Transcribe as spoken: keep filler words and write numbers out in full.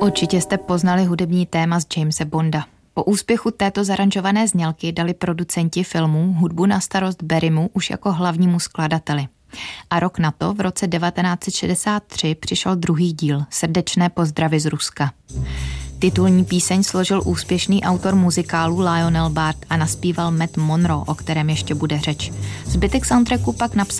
Určitě jste poznali hudební téma z Jamese Bonda. Po úspěchu této zaranžované znělky dali producenti filmů hudbu na starost Barrymu už jako hlavnímu skladateli. A rok na to, v roce devatenáct set šedesát tři, přišel druhý díl, Srdečné pozdravy z Ruska. Titulní píseň složil úspěšný autor muzikálu Lionel Bart a naspíval Matt Monro, o kterém ještě bude řeč. Zbytek soundtracku pak napsal